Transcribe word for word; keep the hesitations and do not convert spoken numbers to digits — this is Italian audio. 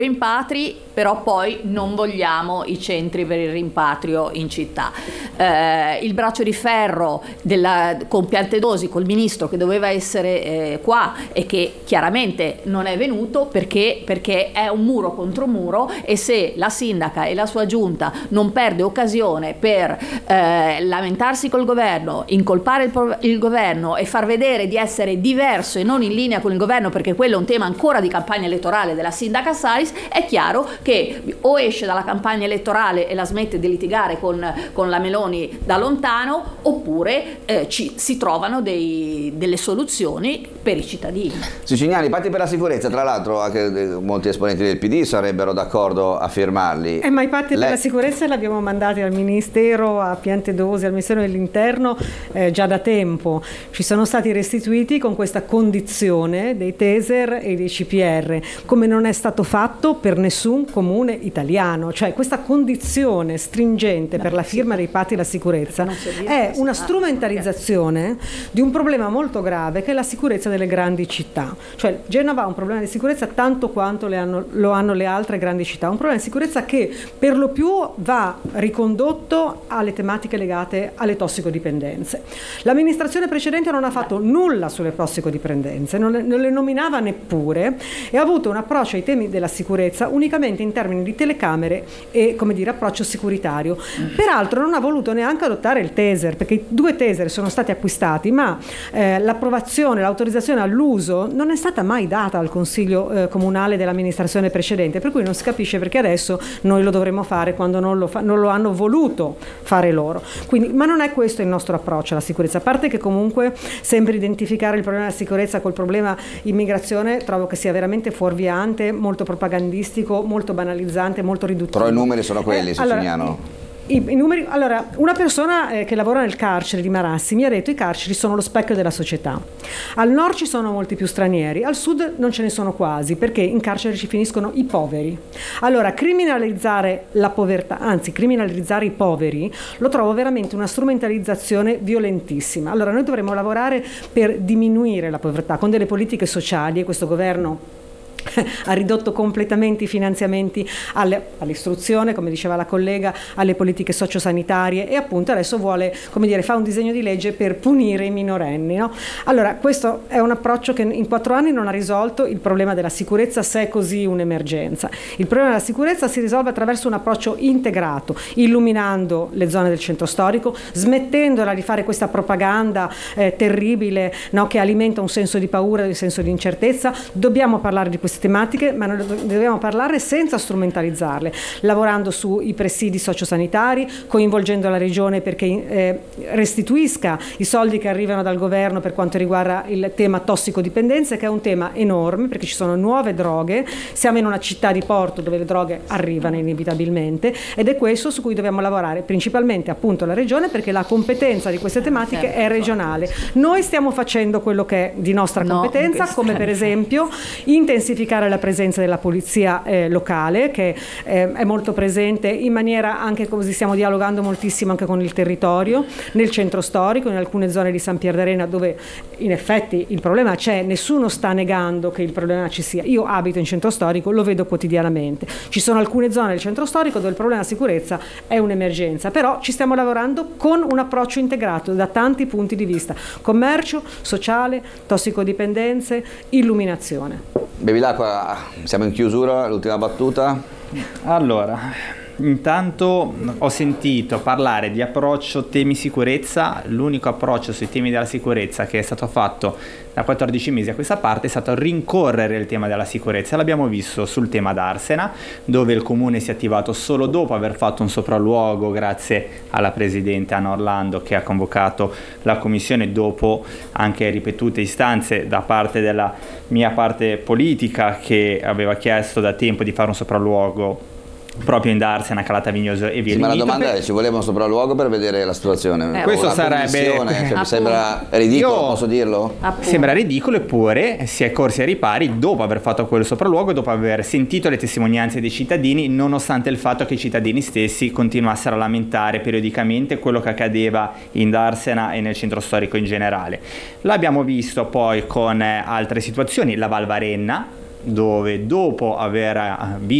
rimpatri, però poi non vogliamo i centri per il rimpatrio in città. Eh, il braccio di ferro della, con Piantedosi, col ministro che doveva essere eh, qua e che chiaramente non è venuto perché, perché è un muro contro muro, e se la sindaca e la sua giunta non perde occasione per eh, lamentarsi col governo, incolpare il, il governo e far vedere di essere diverso e non in linea con il governo, perché quello è un tema ancora di campagna elettorale della sindaca Salis, è chiaro che o esce dalla campagna elettorale e la smette di litigare con, con la Meloni da lontano, oppure eh, ci, si trovano dei, delle soluzioni per i cittadini. Siciliani, patti per la sicurezza, tra l'altro anche molti esponenti del P D sarebbero d'accordo a firmarli. Eh, ma i patti Lei... per la sicurezza li abbiamo mandati al Ministero, a Piantedosi, al Ministero dell'Interno eh, già da tempo. Ci sono stati restituiti con questa condizione dei taser e dei C P R, come non è stato fatto per nessun comune italiano. Cioè questa condizione stringente no, per la firma dei patti della sicurezza è una strumentalizzazione di un problema molto grave che è la sicurezza delle grandi città. Cioè Genova ha un problema di sicurezza tanto quanto le hanno, lo hanno le altre grandi città, un problema di sicurezza che per lo più va ricondotto alle tematiche legate alle tossicodipendenze. L'amministrazione precedente non ha fatto nulla sulle tossicodipendenze, non le, non le nominava neppure, e ha avuto un approccio ai temi della sicurezza unicamente in termini di telecamere e, come dire, approccio securitario. Peraltro non ha voluto neanche adottare il taser, perché i due taser sono stati acquistati, ma eh, l'approvazione, l'autorizzazione all'uso non è stata mai data al Consiglio eh, Comunale dell'amministrazione precedente, per cui non si capisce perché adesso noi lo dovremmo fare quando non lo, fa- non lo hanno voluto fare loro. Quindi, ma non è questo il nostro approccio alla sicurezza, a parte che comunque sempre identificare il problema della sicurezza col problema immigrazione trovo che sia veramente fuorviante, molto propagandistico, molto banalizzante, molto riduttivo. Però i numeri sono quelli, eh, Siciliano. Allora, I, i numeri, allora, una persona eh, che lavora nel carcere di Marassi mi ha detto: i carceri sono lo specchio della società. Al nord ci sono molti più stranieri, al sud non ce ne sono quasi, perché in carcere ci finiscono i poveri. Allora, criminalizzare la povertà, anzi criminalizzare i poveri, lo trovo veramente una strumentalizzazione violentissima. Allora, noi dovremmo lavorare per diminuire la povertà con delle politiche sociali, e questo governo ha ridotto completamente i finanziamenti alle, all'istruzione, come diceva la collega, alle politiche sociosanitarie, e appunto adesso vuole, come dire, fa un disegno di legge per punire i minorenni, no? Allora, questo è un approccio che in quattro anni non ha risolto il problema della sicurezza, se è così un'emergenza. Il problema della sicurezza si risolve attraverso un approccio integrato, illuminando le zone del centro storico, smettendola di fare questa propaganda eh, terribile, no, che alimenta un senso di paura, un senso di incertezza. Dobbiamo parlare di queste tematiche, ma noi dobbiamo parlarne senza strumentalizzarle, lavorando sui presidi sociosanitari, coinvolgendo la regione perché eh, restituisca i soldi che arrivano dal governo per quanto riguarda il tema tossicodipendenze, che è un tema enorme perché ci sono nuove droghe, siamo in una città di porto dove le droghe arrivano inevitabilmente, ed è questo su cui dobbiamo lavorare, principalmente appunto la regione, perché la competenza di queste tematiche è regionale. Noi stiamo facendo quello che è di nostra competenza, no, come per esempio intensificare la presenza della polizia eh, locale, che eh, è molto presente in maniera anche così, stiamo dialogando moltissimo anche con il territorio, nel centro storico, in alcune zone di San Pier d'Arena dove in effetti il problema c'è, nessuno sta negando che il problema ci sia. Io abito in centro storico, lo vedo quotidianamente. Ci sono alcune zone del centro storico dove il problema sicurezza è un'emergenza, però ci stiamo lavorando con un approccio integrato da tanti punti di vista: commercio, sociale, tossicodipendenze, illuminazione. Bevilacqua, siamo in chiusura, l'ultima battuta. Allora, intanto ho sentito parlare di approccio temi sicurezza. L'unico approccio sui temi della sicurezza che è stato fatto da quattordici mesi a questa parte è stato rincorrere il tema della sicurezza. L'abbiamo visto sul tema d'Arsena, dove il comune si è attivato solo dopo aver fatto un sopralluogo grazie alla presidente Anna Orlando, che ha convocato la commissione dopo anche ripetute istanze da parte della mia parte politica, che aveva chiesto da tempo di fare un sopralluogo proprio in Darsena, Calata Vignoso e via. Sì, ma la domanda per... è: ci voleva un sopralluogo per vedere la situazione? Eh, questo la sarebbe, cioè, mi sembra ridicolo, Io... posso dirlo? Appunto. Sembra ridicolo, eppure si è corsi ai ripari dopo aver fatto quel sopralluogo, dopo aver sentito le testimonianze dei cittadini, nonostante il fatto che i cittadini stessi continuassero a lamentare periodicamente quello che accadeva in Darsena e nel centro storico in generale. L'abbiamo visto poi con altre situazioni, la Val Varenna, dove dopo aver visto